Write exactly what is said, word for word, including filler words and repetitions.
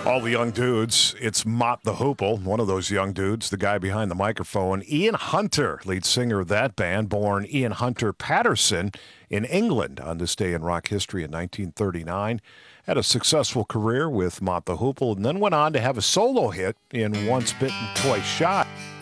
All the young dudes, it's Mott the Hoople, one of those young dudes, the guy behind the microphone. Ian Hunter, lead singer of that band, born Ian Hunter Patterson in England on this day in rock history in nineteen thirty-nine. Had a successful career with Mott the Hoople and then went on to have a solo hit in Once Bitten, Twice Shy.